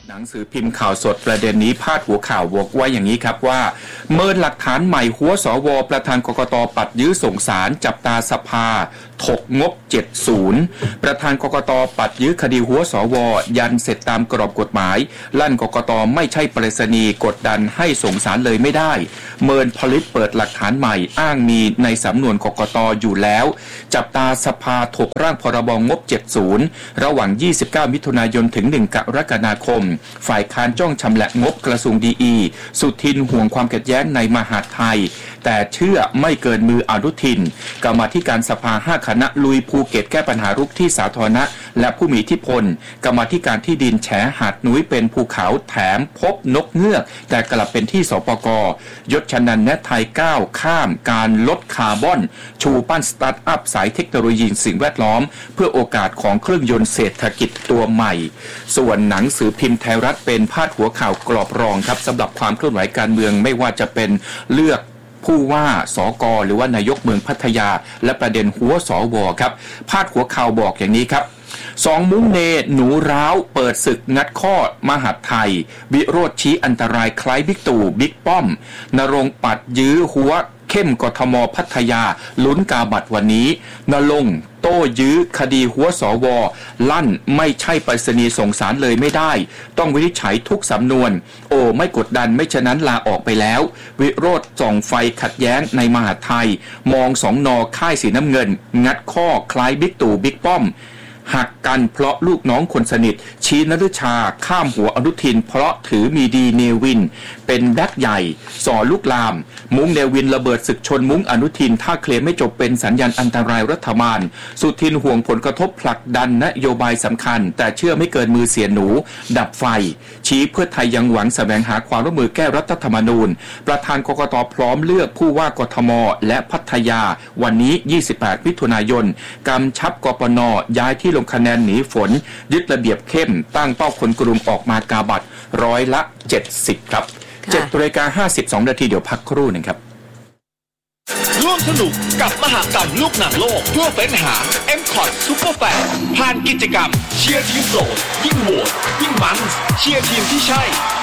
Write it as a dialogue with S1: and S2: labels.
S1: หนังสือพิมพ์ข่าวสดประเด็นนี้พาดหัวข่าวบอกไว้อย่างนี้ครับว่าเมินหลักฐานใหม่หัวสวประธานกกต.ปัดยื้อส่งศาลจับตาสภาถกงบ70ประธานกกต.ปัดยื้อคดีหัวสวยันเสร็จตามกรอบกฎหมายลั่นกกต.ไม่ใช่ไปรษณีย์กดดันให้ส่งศาลเลยไม่ได้เมินผลิตเปิดหลักฐานใหม่อ้างมีในสำนวนกกต.อยู่แล้วจับตาสภาถกร่างพรบงบ70ระหว่าง29มิถุนายนถึง1กรกฎาคมฝ่ายค้านจ้องชำแหละงบกระทรวงดีสุทินห่วงความขัดแย้งในมหาดไทยแต่เชื่อไม่เกินมืออนุทินกรรมาธิการสภา5คณะลุยภูเก็ตแก้ปัญหารุกที่สาธารณะและผู้มีอิทธิพลกรรมาธิการที่ดินแฉหาดนุ้ยเป็นภูเขาแถมพบนกเงือกแต่กลับเป็นที่สปก.ยศชนันท์แนะไทยก้าวข้ามการลดคาร์บอนชูปั้นสตาร์ทอัพสายเทคโนโลยีสิ่งแวดล้อมเพื่อโอกาสของเครื่องยนต์เศรษฐกิจตัวใหม่ส่วนหนังสือพิมพ์ไทยรัฐเป็นพาดหัวข่าวกรอบรองครับสำหรับความเคลื่อนไหวการเมืองไม่ว่าจะเป็นเลือกผู้ว่าสก.หรือว่านายกเมืองพัทยาและประเด็นหัวสวครับพาดหัวข่าวบอกอย่างนี้ครับ2มุ้งเนหนูร้าวเปิดศึกงัดข้อมหาดไทยวิโรจน์ชี้อันตรายคล้ายบิ๊กตู่บิ๊กป้อมณรงค์ปัดยื้อหัวเข้มกทมพัทยาลุ้นกาบัตรวันนี้ณรงค์โต้ยื้อคดีหัวสวลั่นไม่ใช่ไปรษณีย์ส่งศาลเลยไม่ได้ต้องวินิจฉัยทุกสำนวนไม่กดดันไม่ฉะนั้นลาออกไปแล้ววิโรจน์ส่องไฟขัดแย้งในมหาดไทยมอง2น.ค่ายสีน้ำเงินงัดข้อคล้ายบิ๊กตู่บิ๊กป้อมหักกันเพราะลูกน้องคนสนิทชี้นฤชาข้ามหัวอนุทินเพราะถือมีดีเนวินเป็นแบ็คใหญ่ส่อลุกลามมุ้งเนวินระเบิดศึกชนมุ้งอนุทินถ้าเคลียร์ไม่จบเป็นสัญญาณอันตรายรัฐบาลสุทินห่วงผลกระทบผลักดันนโยบายสำคัญแต่เชื่อไม่เกินมือเสียหนูดับไฟชี้เพื่อไทยยังหวังแสวงหาความร่วมมือแก้รัฐธรรมนูญประธานกกต.พร้อมเลือกผู้ว่ากทม.และพัทยาวันนี้28มิถุนายนกำชับกปน.ย้ายที่ลงคะแนนหนีฝนยึดระเบียบเข้มตั้งเป้าคนกลุ่มออกมากาบัตร70%ครับ7:52 นาทีเดี๋ยวพักครู่หนึ่งครับ
S2: ร่วมสนุกกับมหกรรมลูกหนังโลกเพื่อเฟ้นหา M-Cot Super Fan ผ่านกิจกรรมเชียร์ทีมโปรดยิ่งโหวตยิ่งมันเชียร์ทีมที่ใช่